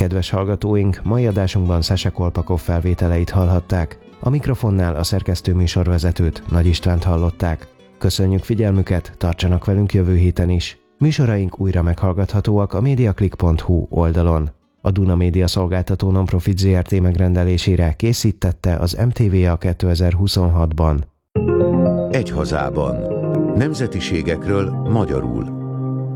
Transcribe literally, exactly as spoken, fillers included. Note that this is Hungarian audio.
kedves hallgatóink, mai adásunkban Szese Kolpakov felvételeit hallhatták. A mikrofonnál a szerkesztő műsorvezetőt, Nagy Istvánt hallották. Köszönjük figyelmüket, tartsanak velünk jövő héten is. Műsoraink újra meghallgathatóak a mediaclick pont hu oldalon. A Duna Média Szolgáltató Nonprofit zé er té megrendelésére készítette az em té vé á kétezer-huszonhatban. Egy hazában. Nemzetiségekről magyarul.